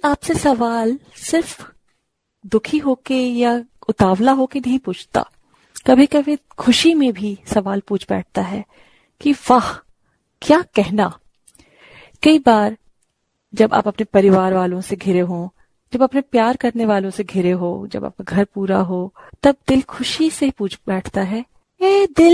आपसे सवाल सिर्फ दुखी होके या उतावला होके नहीं पूछता, कभी कभी खुशी में भी सवाल पूछ बैठता है कि वाह क्या कहना। कई बार जब आप अपने परिवार वालों से घिरे हो, जब अपने प्यार करने वालों से घिरे हो, जब आपका घर पूरा हो, तब दिल खुशी से पूछ बैठता है, ए दिल